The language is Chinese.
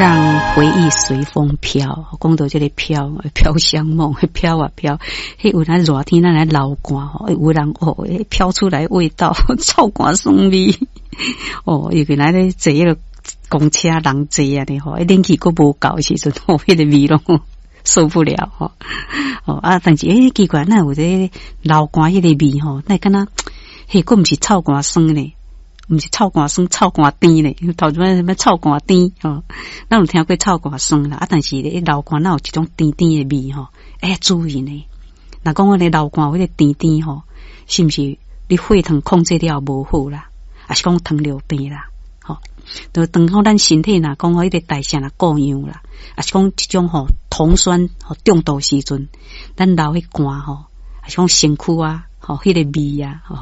让回忆随风飘，讲到这个飘香梦，飘啊飘，迄有咱热天咱来流汗吼，有人飘出来味道，臭汗酸味。尤其咱咧坐迄个公车人坐啊咧吼，冷气佫无够时阵，迄个味拢受不了吼。但是奇怪，那有这流汗迄个味吼，那敢若佫毋是臭汗酸咧。毋是臭汗酸，臭汗甜咧。头一摆什么臭汗甜咱有听过臭汗酸啦，但是咧流汗哪有一种甜甜的味吼，注意呢。若讲我咧流汗有迄个甜甜吼，是毋是你血糖控制了无好啦？还是讲糖尿病啦？就等好咱身体若讲迄个代谢若过样啦，还是讲即种酮酸中毒时阵，咱流迄汗还是讲身躯啊，迄个味啊